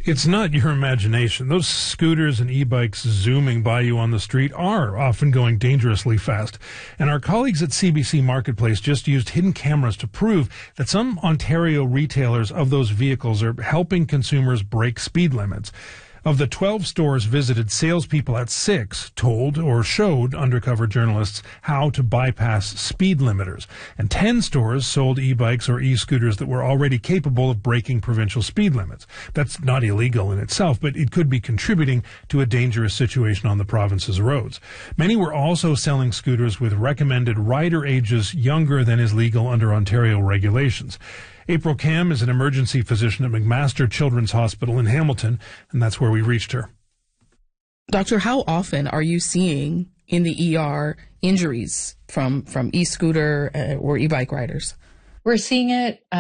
It's not your imagination. Those scooters and e-bikes zooming by you on the street are often going dangerously fast. And our colleagues at CBC Marketplace just used hidden cameras to prove that some Ontario retailers of those vehicles are helping consumers break speed limits. Of the 12 stores visited, salespeople at 6 told or showed undercover journalists how to bypass speed limiters. And 10 stores sold e-bikes or e-scooters that were already capable of breaking provincial speed limits. That's not illegal in itself, but it could be contributing to a dangerous situation on the province's roads. Many were also selling scooters with recommended rider ages younger than is legal under Ontario regulations. April Cam is an emergency physician at McMaster Children's Hospital in Hamilton, and that's where we reached her. Doctor, how often are you seeing in the ER injuries from e-scooter or e-bike riders? We're seeing it